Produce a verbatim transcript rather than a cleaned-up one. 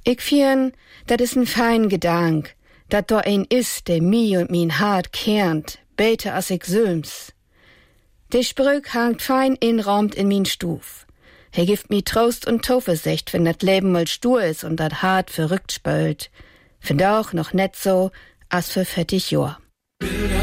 Ich fien, dat is ein fein Gedank, dat do ein is, der mi und min hart kernt, beter als ich söms. De Sprüch hangt fein inraumt in min Stuf. He gibt mi Trost und Zuversicht, wenn dat Leben mal stur is und dat hart verrückt spölt. Find auch noch net so, as für fettig Jahr.